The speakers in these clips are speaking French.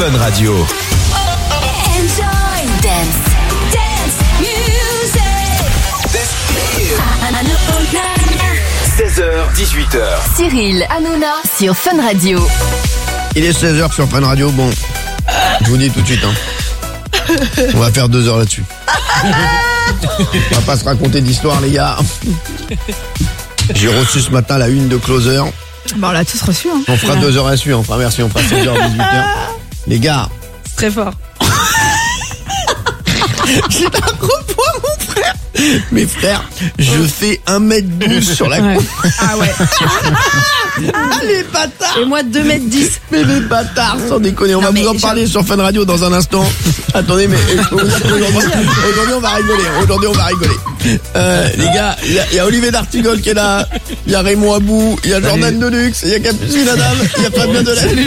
Fun Radio. Enjoy dance music. This is 16h-18h. Cyril Hanouna sur Fun Radio. Il est 16h sur Fun Radio. Bon, je vous dis tout de suite, on va faire 2 heures là-dessus. On va pas se raconter d'histoire, les gars. J'ai reçu ce matin la une de Closer. Bon, on l'a tous reçu. Hein. On fera 2 heures là-dessus. On fera 16h, 18h. Les gars. C'est très fort. J'ai un gros point, mon frère. Mes frères, je fais 1m12 sur la coupe. Ah ouais. Les bâtards. Et moi 2m10. Mais les bâtards, sans déconner. On va vous en parler sur Fun Radio dans un instant. Attendez, mais aujourd'hui on va rigoler. Les gars, il y a Olivier d'Artigol qui est là. Il y a Raymond Abou. Il y a Jordan Deluxe. Il y a Capucine Adam. Il y a Fabien Delay.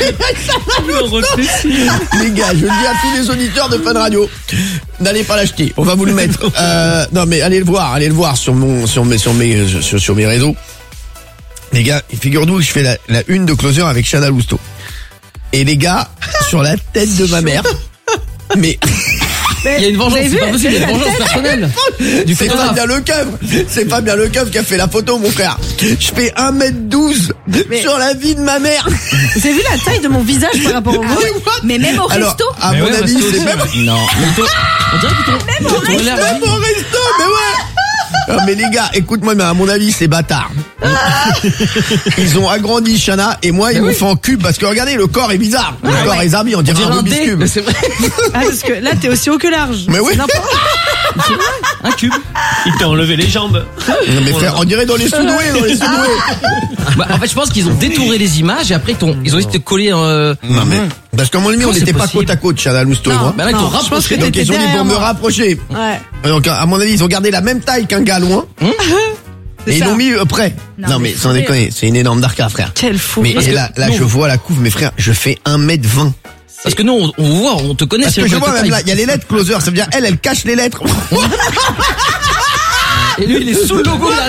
Les gars, je le dis à tous les auditeurs de Fun Radio, n'allez pas l'acheter. On va vous le mettre. Non mais allez le voir sur mes réseaux. Les gars, figure-vous que je fais la une de Closer avec Chana Lousteau. Et les gars, sur la tête de ma mère, mais... Il y a une vengeance, c'est pas possible, il y a une vengeance personnelle. C'est Fabien Lecoeuvre qui a fait la photo, mon frère. Je fais 1m12 sur la vie de ma mère. Vous avez vu la taille de mon visage par rapport au vôtre? Mais même au resto. À mon avis, c'est même... Non. On dirait qu'ils t'ont... Même au resto, mais ouais. Non, mais les gars, écoute-moi, mais à mon avis, c'est bâtard. Ils ont agrandi Chana et moi, ils m'ont fait en cube parce que regardez, le corps est bizarre. Le corps est zarbi, on dirait un Rubik's Cube. C'est vrai. Ah, parce que là, t'es aussi haut que large. Mais oui. Un cube. Ils t'ont enlevé les jambes. Non, mais frère, on dirait dans les Soudoués. Bah, en fait, je pense qu'ils ont détouré les images et après ils ont essayé de coller. Non, mais parce qu'à mon avis, on n'était pas côte à côte, Chana Lousteau et moi. Bah là, ils t'ont rapproché. Donc ils ont dit pour me rapprocher. Ouais. Donc à mon avis, ils ont gardé la même taille qu'un gars loin. Et ils l'ont mis près. Non mais sans déconner, c'est une énorme darka, frère. Quel fou. Mais là je vois la couve, mes frères, je fais 1m20. Parce que nous, on voit, on te connaît. Parce que je vois même là, il y a les lettres Closer, ça veut dire elle cache les lettres. Et lui, il est sous le logo là.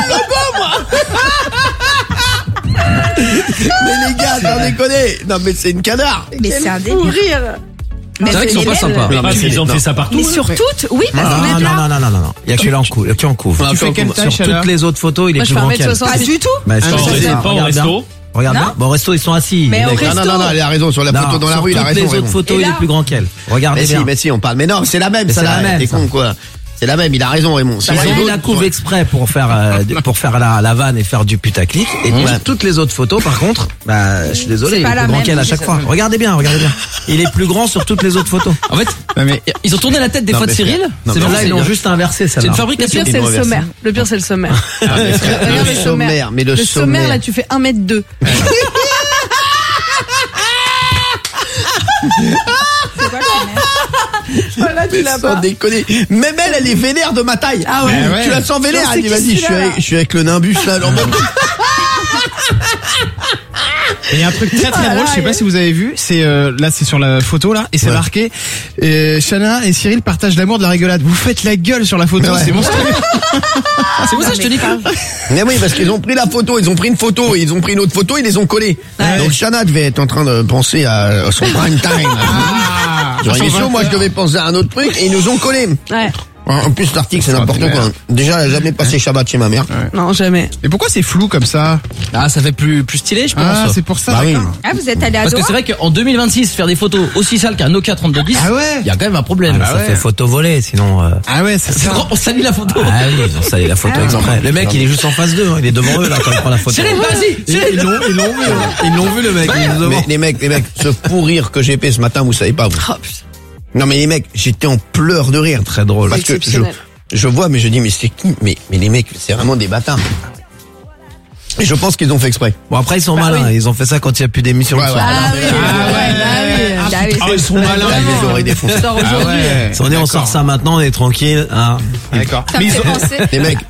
Mais les gars, sans déconner. Non mais c'est une canard. Mais c'est un délire. C'est vrai qu'ils sont pas sympas. Ils ont fait ça partout. Mais sur toutes, oui, parce qu'on est là. Non. Il y a que là en couve. Tu fais quelle taille, Sur toutes les autres photos, il est Moi, je plus fais grand qu'elle. 1m60. Pas du tout. Bah, Pas au resto. Regarde Non. bien. Bon, au resto, ils sont assis. Mais au resto. Non, elle a raison sur la photo dans la rue, il a raison. Sur toutes les autres photos, Et il là est plus grand qu'elle. Regardez bien. Mais si, on parle. Mais non, c'est la même, Mais ça c'est la même, T'es ça. con quoi. C'est la même, il a raison Raymond. Ils ont mis la couve exprès pour faire la vanne et faire du putaclic. Et toutes les autres photos, par contre, bah, je suis désolé, il est pas la plus grand même, qu'elle à chaque fois. Regardez bien. Il est plus grand sur toutes les autres photos. En fait, ils ont tourné la tête des fois de Cyril. Non, Là, ils l'ont juste inversé, C'est une celle-là. Le fabrication. pire, c'est le sommaire. Regarde Le sommaire, mais le sommaire, là, tu fais 1m2. C'est quoi le sommaire? Voilà, tu l'as sans pas. déconner. Même elle est vénère de ma taille. Ah ouais. Tu la sens vénère, Non, elle dit c'est vas-y, qui celui-là, je suis avec le nimbus là. Et il y a un truc très drôle, je sais pas si vous avez vu, c'est là c'est sur la photo là et c'est marqué Chana et Cyril partagent l'amour de la rigolade. Vous faites la gueule sur la photo, c'est monstrueux. C'est pour ça que je te dis pas. Mais oui, parce qu'ils ont pris la photo, ils ont pris une photo, ils ont pris une autre photo, ils les ont collés. Donc Chana devait être en train de penser à son prime time. Sur l'émission, moi je devais penser à un autre truc et ils nous ont collés. Ouais. En plus l'article c'est n'importe quoi. Déjà elle a jamais passé Shabbat chez ma mère. Non, jamais. Et pourquoi c'est flou comme ça? Ah, ça fait plus stylé, je pense. Ah, c'est pour ça. Bah oui. Ah, vous êtes allé à Parce que Doha? c'est vrai qu'en 2026, faire des photos aussi sales qu'un Nokia 3210, Ah ouais. il y a quand même un problème. Ça fait photo volée, sinon. Ah ouais, c'est ça. On salit la photo. Ah oui, ils ont salé la photo exprès. Le mec, il est juste en face d'eux, il est devant eux là quand il prend la photo. Cyril, vas-y. Ils l'ont vu le mec. il est devant. Mais les mecs, ce fou rire que j'ai fait ce matin, vous savez pas vous. Oh, putain. Non mais les mecs, j'étais en pleurs de rire. Très drôle. Parce que Exceptionnel. je vois, mais je dis, mais c'est qui? Mais les mecs, c'est vraiment des bâtards. Et je pense qu'ils ont fait exprès. Bon, après, ils sont malins. Ils ont fait ça quand il n'y a plus d'émission le soir. Ah oui. Ah, ils sont malins. Ils les auraient défoncés. Sors aujourd'hui. On sort ça maintenant, on est tranquille. Hein. D'accord. Ça me fait penser. Les mecs,